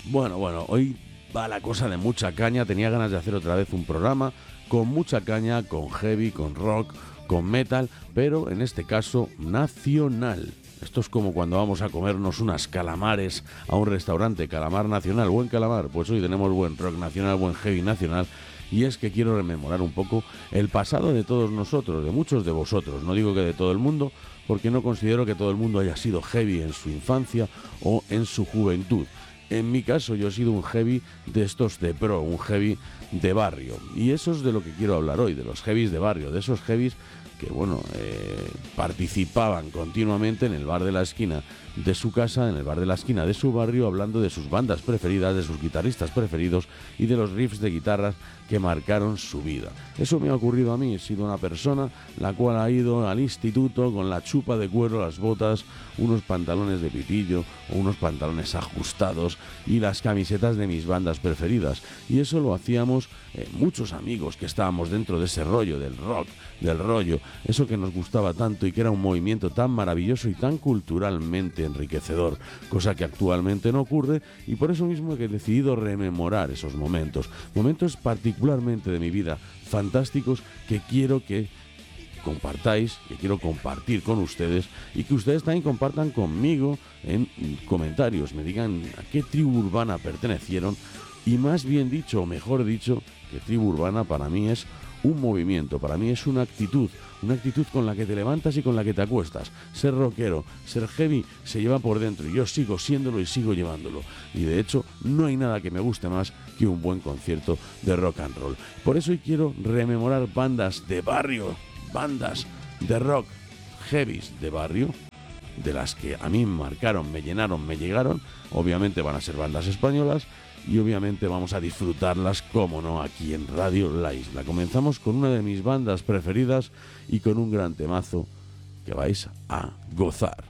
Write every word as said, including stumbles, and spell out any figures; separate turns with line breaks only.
Bueno, bueno, hoy va la cosa de mucha caña. Tenía ganas de hacer otra vez un programa con mucha caña, con heavy, con rock, con metal, pero en este caso nacional. Esto es como cuando vamos a comernos unas calamares a un restaurante, calamar nacional, buen calamar. Pues hoy tenemos buen rock nacional, buen heavy nacional. Y es que quiero rememorar un poco el pasado de todos nosotros, de muchos de vosotros. No digo que de todo el mundo, porque no considero que todo el mundo haya sido heavy en su infancia o en su juventud. En mi caso yo he sido un heavy de estos de pro, un heavy de barrio. Y eso es de lo que quiero hablar hoy, de los heavies de barrio, de esos heavies que, bueno, eh, participaban continuamente en el bar de la esquina de su casa, en el bar de la esquina de su barrio, hablando de sus bandas preferidas, de sus guitarristas preferidos y de los riffs de guitarras que marcaron su vida. Eso me ha ocurrido a mí. He sido una persona la cual ha ido al instituto con la chupa de cuero, las botas, unos pantalones de pitillo o unos pantalones ajustados y las camisetas de mis bandas preferidas. Y eso lo hacíamos eh, muchos amigos que estábamos dentro de ese rollo del rock, del rollo, eso que nos gustaba tanto y que era un movimiento tan maravilloso y tan culturalmente enriquecedor, cosa que actualmente no ocurre, y por eso mismo he decidido rememorar esos momentos, momentos particularmente de mi vida fantásticos que quiero que compartáis, que quiero compartir con ustedes y que ustedes también compartan conmigo en comentarios, me digan a qué tribu urbana pertenecieron y, más bien dicho, o mejor dicho, que tribu urbana para mí es un movimiento, para mí es una actitud, una actitud con la que te levantas y con la que te acuestas. Ser rockero, ser heavy se lleva por dentro y yo sigo siéndolo y sigo llevándolo. Y de hecho no hay nada que me guste más que un buen concierto de rock and roll. Por eso hoy quiero rememorar bandas de barrio, bandas de rock heavies de barrio, de las que a mí me marcaron, me llenaron, me llegaron. Obviamente van a ser bandas españolas y obviamente vamos a disfrutarlas, como no, aquí en Radio La Isla. Comenzamos con una de mis bandas preferidas y con un gran temazo que vais a gozar.